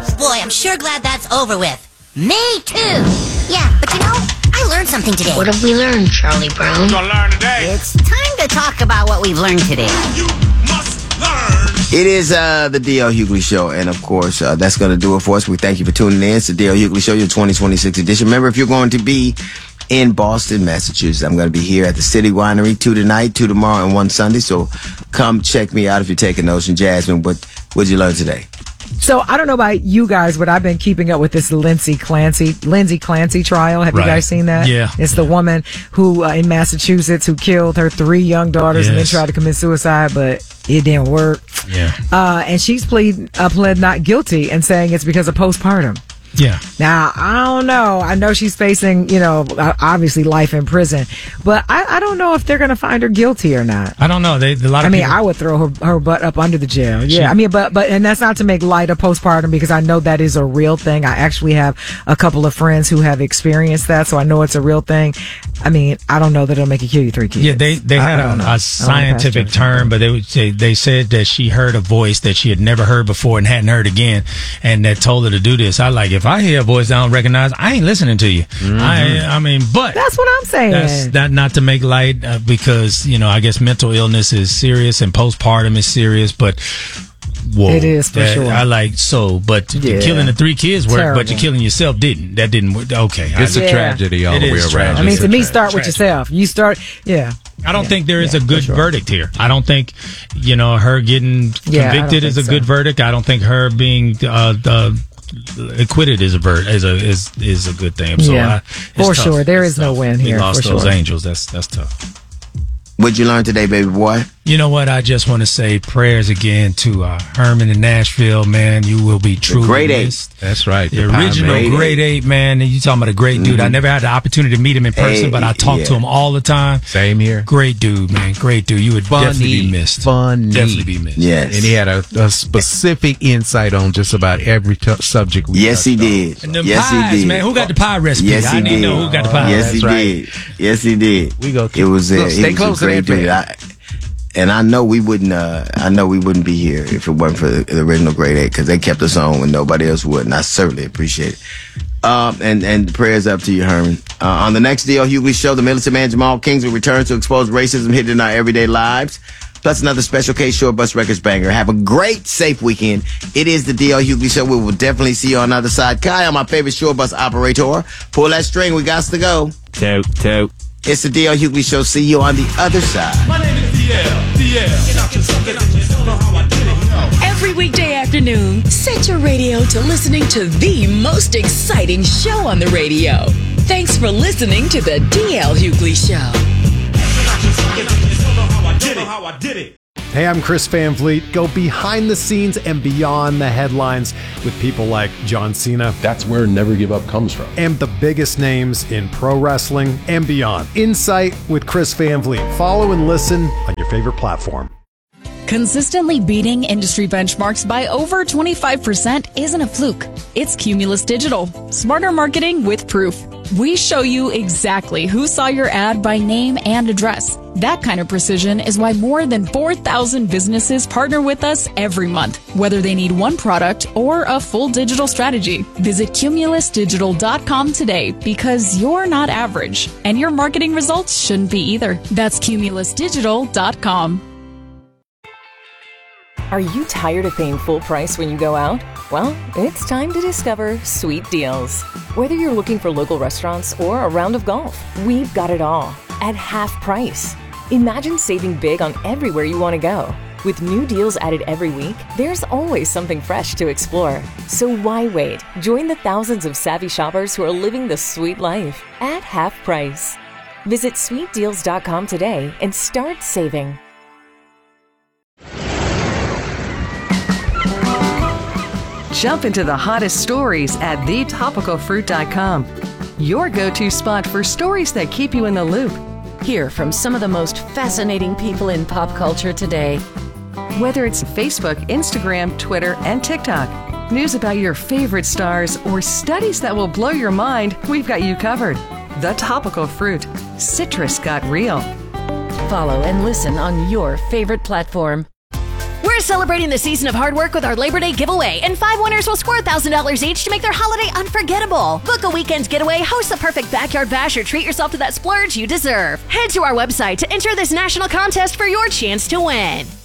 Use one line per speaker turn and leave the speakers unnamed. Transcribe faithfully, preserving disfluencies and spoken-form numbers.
Boy, I'm sure glad that's over with. Me too. Yeah, but you know, I learned something today.
What have we learned, Charlie Brown?
We're gonna learn today.
It's time to talk about what we've learned today.
You must learn.
It is uh, the D L. Hughley Show, and of course, uh, that's going to do it for us. We thank you for tuning in. It's the D L. Hughley Show, your twenty twenty-six edition. Remember, if you're going to be in Boston, Massachusetts, I'm going to be here at the City Winery, two tonight, two tomorrow, and one Sunday. So come check me out if you're taking notes. And Jasmine, what what'd you learn today?
So I don't know about you guys, but I've been keeping up with this Lindsay Clancy, Lindsay Clancy trial. Have
Right.
you guys seen that?
Yeah.
It's the woman who uh, in Massachusetts who killed her three young daughters and then
Yes.
tried to commit suicide, but it didn't work.
Yeah.
Uh, and she's plead, uh, pled not guilty and saying it's because of postpartum.
Yeah.
Now, I don't know. I know she's facing, you know, obviously life in prison, but I, I don't know if they're going to find her guilty or not.
I don't know. They, a lot
I
of
mean,
people,
I would throw her, her butt up under the jail. Yeah.
She-
I mean, but, but, and that's not to make light of postpartum because I know that is a real thing. I actually have a couple of friends who have experienced that, so I know it's a real thing. I mean, I don't know that it'll make you kill you three kids.
Yeah, they they
I-
had
I don't know. I
a,
don't
a scientific
pass judgment.
term, but they would say they said that she heard a voice that she had never heard before and hadn't heard again, and that told her to do this. I like if I hear a voice I don't recognize, I ain't listening to you. I I mean, but
That's what I'm saying.
that's that not to make light uh, because you know I guess mental illness is serious and postpartum is serious, but. Whoa,
It is, for
that-
sure.
I like so, but
Yeah.
killing the three kids worked, but
Terrible.
you killing yourself didn't. That didn't work. Okay,
It's
I,
a
Yeah.
tragedy all
It
the way
is
around.
tragic.
I mean,
It's
to
a
me,
tra-
start with
tragic.
yourself. You start, yeah.
I don't
Yeah,
think there is
yeah,
a good
for sure.
verdict here. I don't think, you know, her getting
Yeah, I don't
convicted is a
think
good
so.
verdict. I don't think her being uh, uh, acquitted is a ver- is a is is a good thing. So
Yeah,
I, it's
for
tough.
sure. There
It's
is no
tough.
win
We
here,
lost
for
those
sure.
angels. That's that's tough.
What'd you learn today, baby boy?
You know what? I just want to say prayers again to uh, Herman in Nashville, man. You will be truly
Grade eight.
missed.
That's right.
The
Pine
original
Man.
Grade
grade eight, man. And you talking about a great dude. I never had the opportunity to meet him in person,
Hey,
but I talked to
yeah.
him all the time.
Same here.
Great dude, man. Great dude. You would
Funny,
definitely be missed.
funny.
Definitely be missed.
Yes.
And he had a, a specific insight on just about every t- subject we
Yes, he
touched on.
did.
And them
Yes,
pies,
he did.
man. Who got the pie recipe?
Yes,
I
he
need
did.
to know who got the pie.
Yes, he
That's right.
did. Yes, he did.
We go
It was. Uh,
look,
it
stay
was
close
a
to
great
that
dude.
bed.
I, and I know we wouldn't. Uh, I know we wouldn't be here if it wasn't for the, the original grade eight because they kept us on when nobody else would, and I certainly appreciate it. Um, and and prayers up to you, Herman. Uh, on the next D L. Hughley Show, the militant man Jamal Kings will return to expose racism hidden in our everyday lives. Plus another special K Short Bus Records banger. Have a great, safe weekend. It is the D L. Hughley Show. We will definitely see you on the other side. Kai, I'm my favorite short bus operator. Pull that string. We got to go.
Toot, toot.
It's the D L. Hughley Show. See you on the other side.
My name is D L. D L. And I just don't know how I did it.
Every weekday afternoon, set your radio to listening to the most exciting show on the radio. Thanks for listening to the D L. Hughley Show.
I just don't know how I did it. How I did it.
Hey, I'm Chris Van Vliet. Go behind the scenes and beyond the headlines with people like John Cena
That's where Never Give Up comes from.
and the biggest names in pro wrestling and beyond. Insight with Chris Van Vliet. Follow and listen on your favorite platform.
Consistently beating industry benchmarks by over twenty-five percent isn't a fluke. It's Cumulus Digital. Smarter marketing with proof. We show you exactly who saw your ad by name and address. That kind of precision is why more than four thousand businesses partner with us every month, whether they need one product or a full digital strategy. Visit cumulus digital dot com today because you're not average, and your marketing results shouldn't be either. That's cumulus digital dot com.
Are you tired of paying full price when you go out? Well, it's time to discover Sweet Deals. Whether you're looking for local restaurants or a round of golf, we've got it all at half price. Imagine saving big on everywhere you want to go. With new deals added every week, there's always something fresh to explore. So why wait? Join the thousands of savvy shoppers who are living the sweet life at half price. Visit sweet deals dot com today and start saving.
Jump into the hottest stories at the topical fruit dot com. Your go-to spot for stories that keep you in the loop.
Hear from some of the most fascinating people in pop culture today.
Whether it's Facebook, Instagram, Twitter, and TikTok, news about your favorite stars, or studies that will blow your mind, we've got you covered. The Topical Fruit. Citrus got real.
Follow and listen on your favorite platform.
We're celebrating the season of hard work with our Labor Day giveaway, and five winners will score one thousand dollars each to make their holiday unforgettable. Book a weekend getaway, host the perfect backyard bash, or treat yourself to that splurge you deserve. Head to our website to enter this national contest for your chance to win.